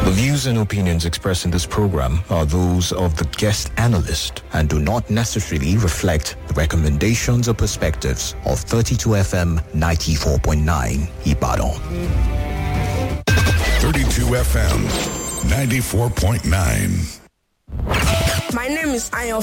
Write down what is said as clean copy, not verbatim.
The views and opinions expressed in this program are those of the guest analyst and do not necessarily reflect the recommendations or perspectives of 32 FM 94.9 Ibadan. 32 FM 94.9. My name is Ayo